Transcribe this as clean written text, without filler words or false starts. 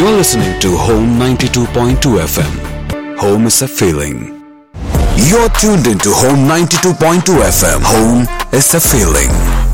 You're listening to Home 92.2 FM. Home is a feeling. You're tuned into Home 92.2 FM. Home is a feeling.